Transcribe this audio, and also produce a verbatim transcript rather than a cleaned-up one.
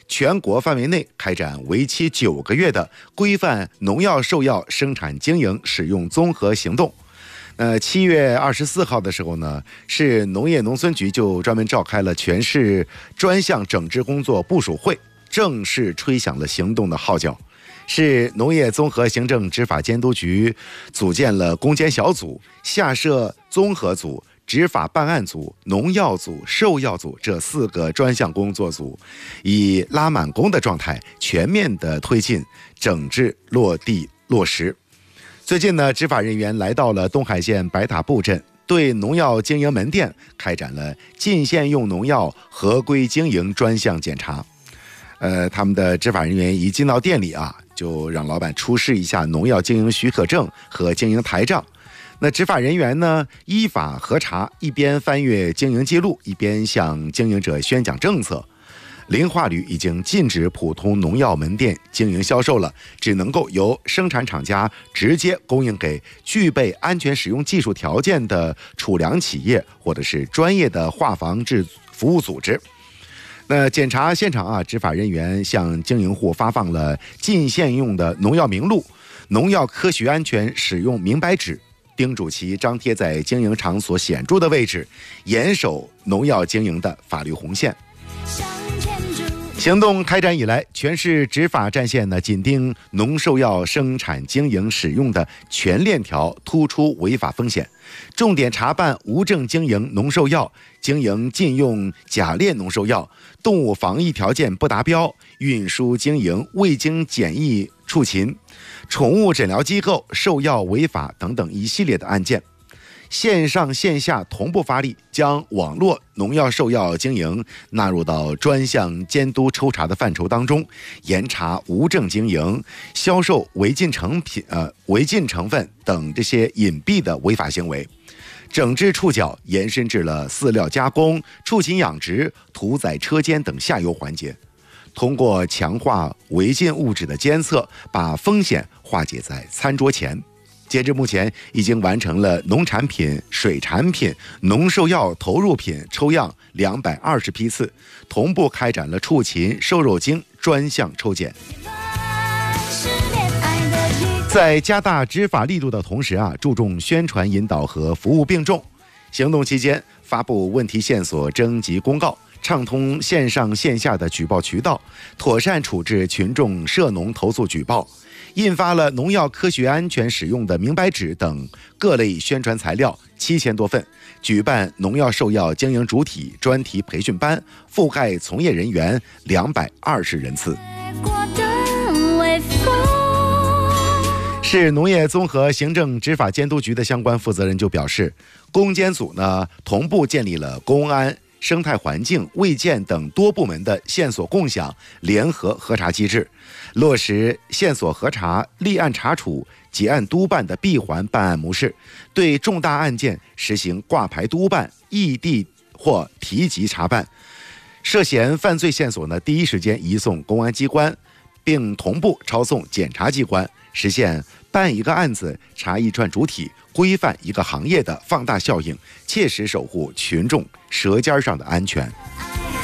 全国范围内开展为期九个月的规范农药兽药生产经营使用综合行动。呃，七月二十四号的时候呢，市农业农村局就专门召开了全市专项整治工作部署会，正式吹响了行动的号角。市农业综合行政执法监督局组建了攻坚小组，下设综合组、执法办案组、农药组、兽药组这四个专项工作组，以拉满弓的状态，全面的推进整治落地落实。最近呢，执法人员来到了东海县白塔布镇，对农药经营门店开展了禁限用农药合规经营专项检查。呃，他们的执法人员一进到店里啊，就让老板出示一下农药经营许可证和经营台账。那执法人员呢，依法核查，一边翻阅经营记录，一边向经营者宣讲政策。零化铝已经禁止普通农药门店经营销售了，只能够由生产厂家直接供应给具备安全使用技术条件的储粮企业或者是专业的化防治服务组织。那检查现场啊，执法人员向经营户发放了禁限用的农药名录、农药科学安全使用明白纸，叮嘱其张贴在经营场所显著的位置，严守农药经营的法律红线。行动开展以来，全市执法战线呢紧盯农兽药生产经营使用的全链条突出违法风险，重点查办无证经营农兽药、经营禁用假劣农兽药、动物防疫条件不达标、运输经营未经检疫畜禽、宠物诊疗机构兽药违法等等一系列的案件。线上线下同步发力，将网络农药兽药经营纳入到专项监督抽查的范畴当中，严查无证经营、销售违禁成品、呃违禁成分等这些隐蔽的违法行为。整治触角延伸至了饲料加工、畜禽养殖、屠宰车间等下游环节。通过强化违禁物质的监测，把风险化解在餐桌前。截至目前，已经完成了农产品、水产品、农兽药投入品抽样两百二十批次，同步开展了畜禽、瘦肉精专项抽检。在加大执法力度的同时啊，注重宣传引导和服务并重。行动期间，发布问题线索征集公告，畅通线上线下的举报渠道，妥善处置群众涉农投诉举报。印发了农药科学安全使用的明白纸等各类宣传材料七千多份，举办农药兽药经营主体专题培训班，覆盖从业人员两百二十人次。市农业综合行政执法监督局的相关负责人就表示，攻坚组呢同步建立了公安、生态环境、卫健等多部门的线索共享联合核查机制，落实线索核查、立案查处、结案督办的闭环办案模式，对重大案件实行挂牌督办、异地或提级查办。涉嫌犯罪线索呢，第一时间移送公安机关，并同步抄送检察机关，实现办一个案子查一串主体、规范一个行业的放大效应，切实守护群众舌尖上的安全。